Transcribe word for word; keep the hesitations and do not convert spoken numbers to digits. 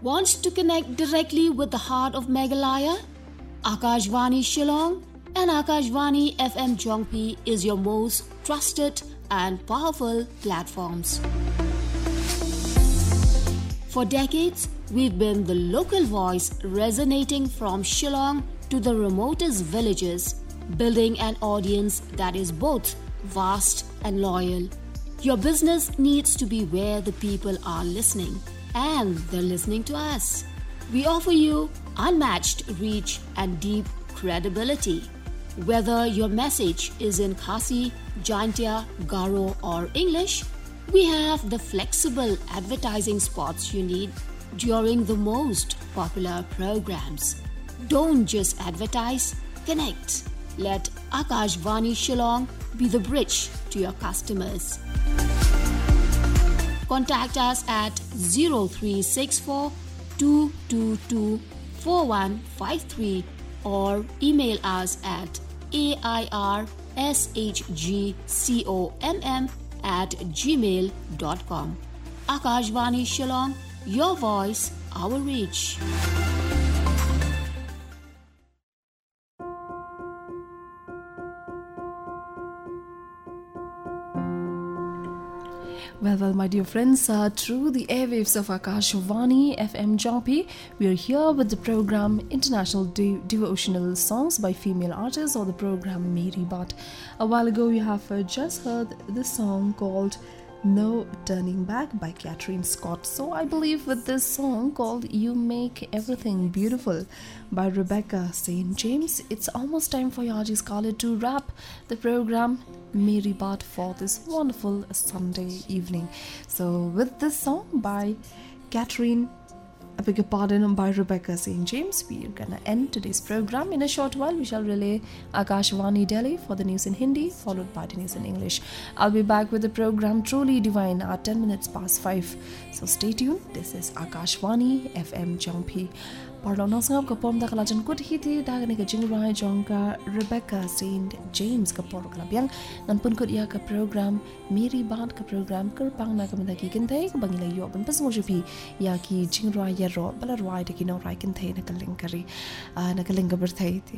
Wants to connect directly with the heart of Meghalaya? Akashvani Shillong and Akashvani F M Jongpi is your most trusted and powerful platforms. For decades, we've been the local voice resonating from Shillong to the remotest villages, building an audience that is both vast and loyal. Your business needs to be where the people are listening, and they're listening to us. We offer you unmatched reach and deep credibility. Whether your message is in Khasi, Jaintia, Garo or English, we have the flexible advertising spots you need during the most popular programs. Don't just advertise, connect. Let Akashvani Shillong be the bridge to your customers. Contact us at zero three six four, two two two, four one five three or email us at airshgcomm at gmail dot com. Akashvani Shillong, your voice, our reach. Well, well, my dear friends, uh, through the airwaves of Akashvani F M Jongpi, we are here with the program International De- Devotional Songs by Female Artists, or the program Meri Baat. A while ago, you have uh, just heard the song called No Turning Back by Catherine Scott. So I believe with this song called You Make Everything Beautiful by Rebecca Saint James, it's almost time for Yaji Scarlett to wrap the program Meri Baat for this wonderful Sunday evening. So with this song by Catherine, I beg your pardon, by Rebecca Saint James, we are gonna end today's program. In a short while, we shall relay Akashvani Delhi for the news in Hindi, followed by the news in English. I'll be back with the program Truly Divine at ten minutes past five. So stay tuned. This is Akashvani F M Jongpi. Pardon us now, Kapom da Kalajan Kut Hiti, Daganika Jingrai Jonka, Rebecca Saint James Kapor Klabyang, Nanpun Kutia ka program, Meri Baat ka program, Kerpang na Kamadaki Kintay, Bangila Yoban Pasmojupi, Yaki Jingrai Yero, Balarwai, the Kino Rai Kintay, Nakalingari, Nakalinga birthday.